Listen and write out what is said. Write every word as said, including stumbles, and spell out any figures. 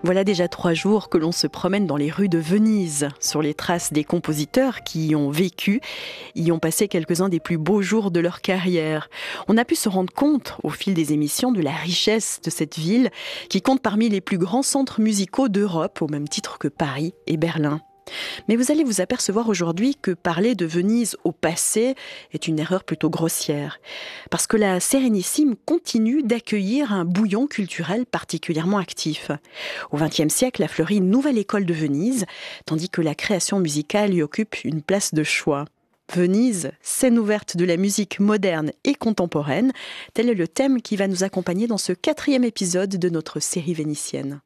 Voilà déjà trois jours que l'on se promène dans les rues de Venise, sur les traces des compositeurs qui y ont vécu, y ont passé quelques-uns des plus beaux jours de leur carrière. On a pu se rendre compte, au fil des émissions, de la richesse de cette ville, qui compte parmi les plus grands centres musicaux d'Europe, au même titre que Paris et Berlin. Mais vous allez vous apercevoir aujourd'hui que parler de Venise au passé est une erreur plutôt grossière. Parce que la Sérénissime continue d'accueillir un bouillon culturel particulièrement actif. Au vingtième siècle a fleuri une nouvelle école de Venise, tandis que la création musicale y occupe une place de choix. Venise, scène ouverte de la musique moderne et contemporaine, tel est le thème qui va nous accompagner dans ce quatrième épisode de notre série vénitienne.